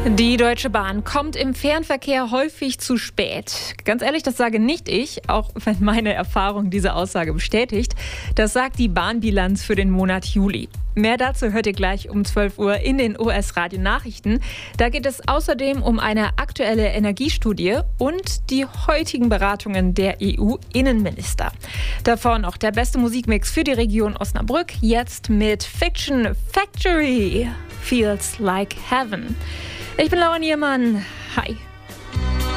Die Deutsche Bahn kommt im Fernverkehr häufig zu spät. Ganz ehrlich, das sage nicht ich, auch wenn meine Erfahrung diese Aussage bestätigt. Das sagt die Bahnbilanz für den Monat Juli. Mehr dazu hört ihr gleich um 12 Uhr in den OS-Radio Nachrichten. Da geht es außerdem um eine aktuelle Energiestudie und die heutigen Beratungen der EU-Innenminister. Davor noch der beste Musikmix für die Region Osnabrück, jetzt mit Fiction Factory. Feels like Heaven. Ich bin Laura Niermann. Hi.